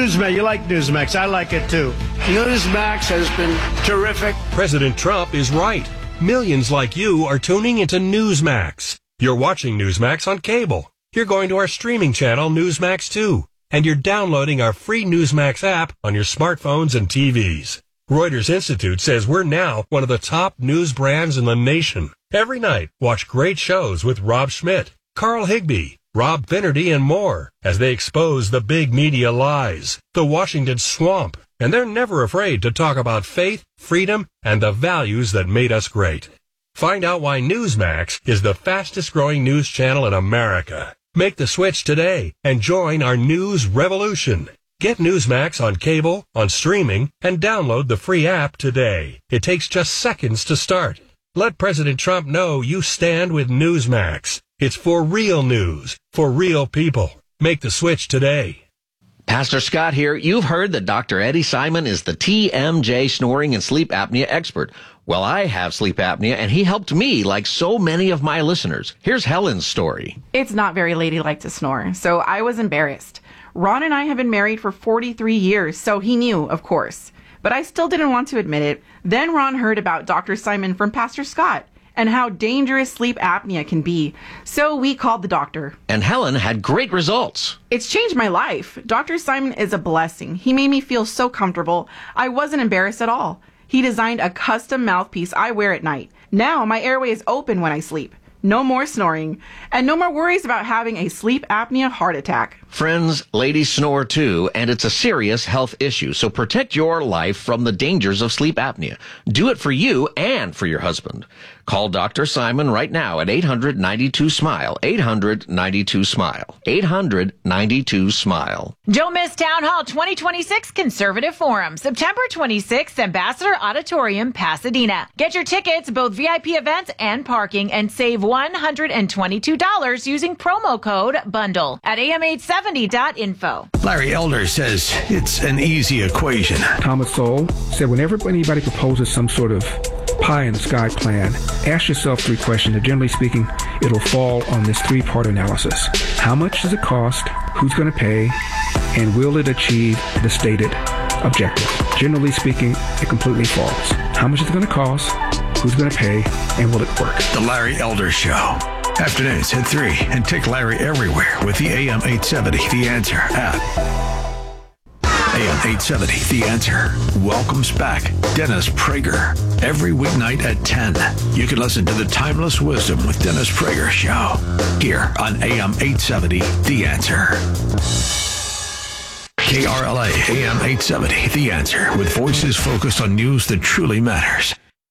Newsmax. You like Newsmax. I like it too. Newsmax has been terrific. President Trump is right. Millions like you are tuning into Newsmax. You're watching Newsmax on cable. You're going to our streaming channel, Newsmax 2. And you're downloading our free Newsmax app on your smartphones and TVs. Reuters Institute says we're now one of the top news brands in the nation. Every night, watch great shows with Rob Schmidt, Carl Higbie, Rob Finnerty, and more as they expose the big media lies, the Washington swamp, and they're never afraid to talk about faith, freedom, and the values that made us great. Find out why Newsmax is the fastest growing news channel in America. Make the switch today and join our news revolution. Get Newsmax on cable, on streaming, and download the free app today. It takes just seconds to start. Let President Trump know you stand with Newsmax. It's for real news, for real people. Make the switch today. Pastor Scott here. You've heard that Dr. Eddie Simon is the TMJ snoring and sleep apnea expert. Well, I have sleep apnea, and he helped me like so many of my listeners. Here's Helen's story. It's not very ladylike to snore, so I was embarrassed. Ron and I have been married for 43 years, so he knew, of course. But I still didn't want to admit it. Then Ron heard about Dr. Simon from Pastor Scott and how dangerous sleep apnea can be. So we called the doctor. And Helen had great results. It's changed my life. Dr. Simon is a blessing. He made me feel so comfortable. I wasn't embarrassed at all. He designed a custom mouthpiece I wear at night. Now my airway is open when I sleep. No more snoring, and no more worries about having a sleep apnea heart attack. Friends, ladies snore too, and it's a serious health issue. So protect your life from the dangers of sleep apnea. Do it for you and for your husband. Call Dr. Simon right now at 800-92-SMILE. 800-92-SMILE. 800-92-SMILE. Don't miss Town Hall 2026 Conservative Forum, September 26th, Ambassador Auditorium, Pasadena. Get your tickets, both VIP events and parking, and save $122 using promo code BUNDLE at am870.info. Larry Elder says it's an easy equation. Thomas Sowell said whenever anybody proposes some sort of pie in the sky plan, ask yourself three questions, and generally speaking, it'll fall on this three-part analysis. How much does it cost? Who's going to pay? And will it achieve the stated objective? Generally speaking, it completely falls. How much is it going to cost? Who's going to pay? And will it work? The Larry Elder Show. Afternoons at 3, and take Larry everywhere with the AM 870 The Answer app. AM 870 The Answer welcomes back Dennis Prager every weeknight at 10. You can listen to the Timeless Wisdom with Dennis Prager show here on AM 870 The Answer. KRLA AM 870 The Answer, with voices focused on news that truly matters.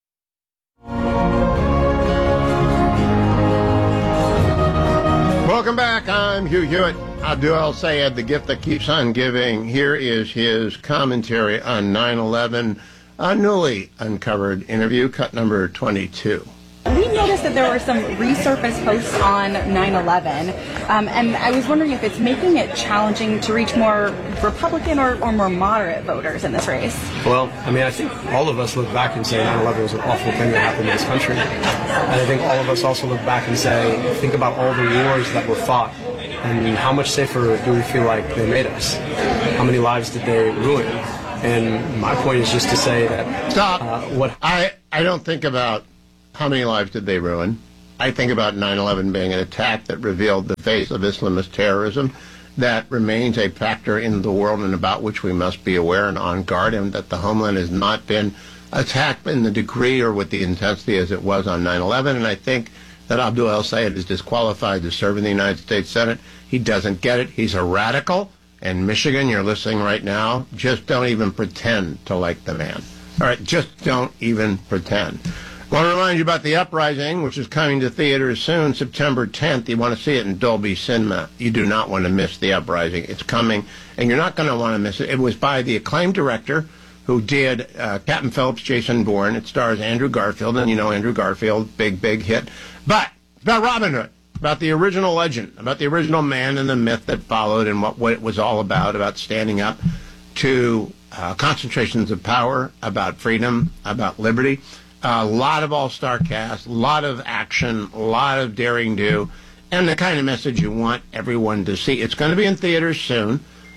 Welcome back. I'm Hugh Hewitt. Abdul El-Sayed, the gift that keeps on giving. Here is his commentary on 9/11, a newly uncovered interview, cut number 22. We noticed that there were some resurfaced posts on 9/11, and I was wondering if it's making it challenging to reach more Republican or more moderate voters in this race. Well, I mean, I think all of us look back and say 9/11 was an awful thing that happened in this country. And I think all of us also look back and say, think about all the wars that were fought, and how much safer do we feel like they made us? How many lives did they ruin? And my point is just to say that... Stop. I don't think about how many lives did they ruin. I think about 9/11 being an attack that revealed the face of Islamist terrorism that remains a factor in the world and about which we must be aware and on guard, and that the homeland has not been attacked in the degree or with the intensity as it was on 9/11. And I think that Abdul El-Sayed is disqualified to serve in the United States Senate. He doesn't get it. He's a radical. And Michigan, you're listening right now, just don't even pretend to like the man. All right, just don't even pretend. I want to remind you about The Uprising, which is coming to theaters soon, September 10th. You want to see it in Dolby Cinema. You do not want to miss The Uprising. It's coming, and you're not going to want to miss it. It was by the acclaimed director who did Captain Phillips, Jason Bourne. It stars Andrew Garfield, and you know Andrew Garfield, big, big hit. But it's about Robin Hood, about the original legend, about the original man and the myth that followed and what it was all about standing up to concentrations of power, about freedom, about liberty. A lot of all-star cast, a lot of action, a lot of daring do, and the kind of message you want everyone to see. It's going to be in theaters soon,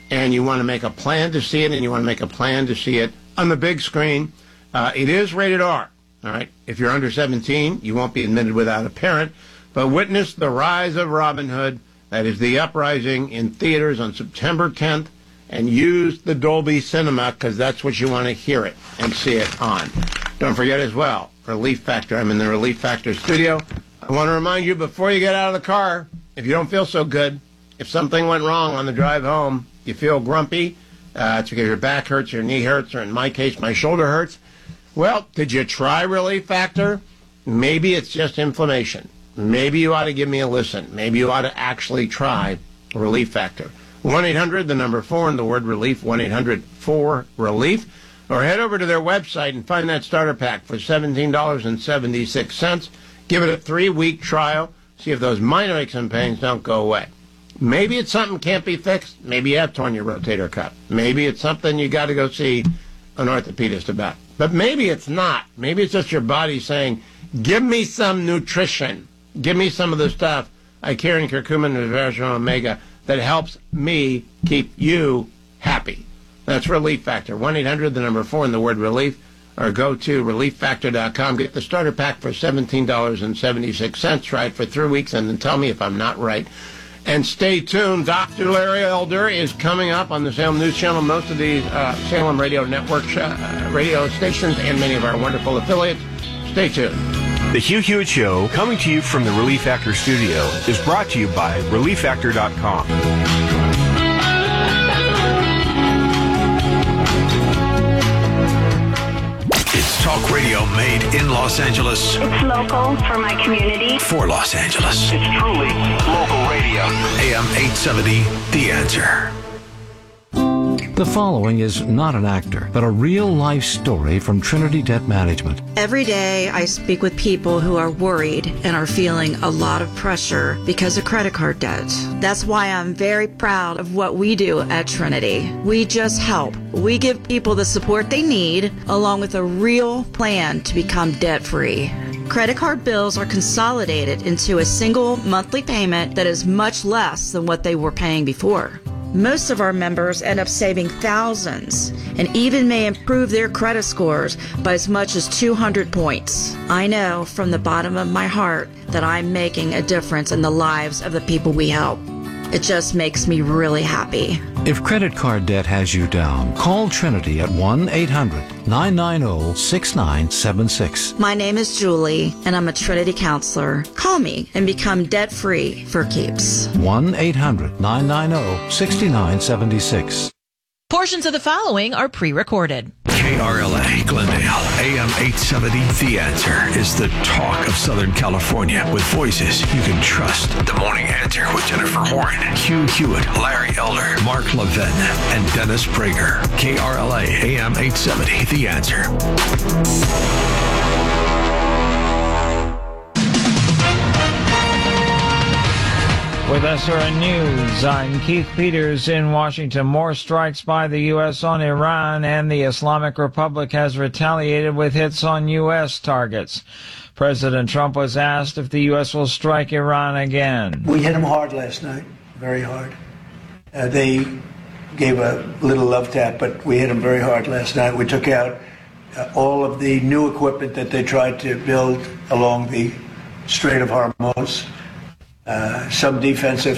and you want to make a plan to see it, and you want to make a plan to see it on the big screen. It is rated R. All right. If you're under 17, you won't be admitted without a parent. But witness the rise of Robin Hood. That is The Uprising in theaters on September 10th. And use the Dolby Cinema because that's what you want to hear it and see it on. Don't forget as well, Relief Factor. I'm in the Relief Factor studio. I want to remind you before you get out of the car, if you don't feel so good, if something went wrong on the drive home, you feel grumpy, it's because your back hurts, your knee hurts, or in my case, my shoulder hurts. Well, did you try Relief Factor? Maybe it's just inflammation. Maybe you ought to give me a listen. Maybe you ought to actually try Relief Factor. 1-800, the number 4, and the word relief, 1-800-4-RELIEF. Or head over to their website and find that starter pack for $17.76. Give it a 3-week trial. See if those minor aches and pains don't go away. Maybe it's something can't be fixed. Maybe you have torn your rotator cuff. Maybe it's something you got to go see an orthopedist about. But maybe it's not. Maybe it's just your body saying, give me some nutrition. Give me some of the stuff I carry in curcumin and resveratrol omega that helps me keep you happy. That's Relief Factor. 1-800, the number 4, and the word relief. Or go to relieffactor.com. Get the starter pack for $17.76. Try it for 3 weeks and then tell me if I'm not right. And stay tuned. Dr. Larry Elder is coming up on the Salem News Channel, most of the Salem Radio Network radio stations, and many of our wonderful affiliates. Stay tuned. The Hugh Hewitt Show, coming to you from the Relief Factor studio, is brought to you by relieffactor.com. It's talk radio made in Los Angeles. It's local for my community. For Los Angeles. It's truly local radio. AM 870, The Answer. The following is not an actor, but a real-life story from Trinity Debt Management. Every day I speak with people who are worried and are feeling a lot of pressure because of credit card debt. That's why I'm very proud of what we do at Trinity. We just help. We give people the support they need, along with a real plan to become debt-free. Credit card bills are consolidated into a single monthly payment that is much less than what they were paying before. Most of our members end up saving thousands and even may improve their credit scores by as much as 200 points. I know from the bottom of my heart that I'm making a difference in the lives of the people we help. It just makes me really happy. If credit card debt has you down, call Trinity at 1-800-990-6976. My name is Julie, and I'm a Trinity counselor. Call me and become debt-free for keeps. 1-800-990-6976. Portions of the following are pre-recorded. KRLA Glendale, AM 870, The Answer is the talk of Southern California with voices you can trust. The Morning Answer with Jennifer Horn, Hugh Hewitt, Larry Elder, Mark Levin, and Dennis Prager. KRLA, AM 870, The Answer. With SRN News, I'm Keith Peters in Washington. More strikes by the U.S. on Iran, and the Islamic Republic has retaliated with hits on U.S. targets. President Trump was asked if the U.S. will strike Iran again. We hit them hard last night, very hard. They gave a little love tap, but we hit them very hard last night. We took out all of the new equipment that they tried to build along the Strait of Hormuz. Some defensive,